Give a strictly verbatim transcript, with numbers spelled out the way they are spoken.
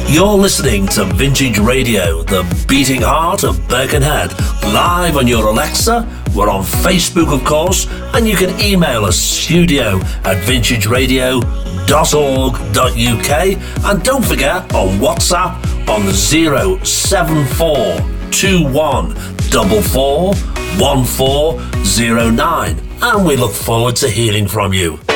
You're listening to Vintage Radio, the beating heart of Birkenhead, live on your Alexa. We're on Facebook, of course, and you can email us studio at vintage radio dot org dot U K. And don't forget, on WhatsApp on zero seven four two one four four one four zero nine. And we look forward to hearing from you.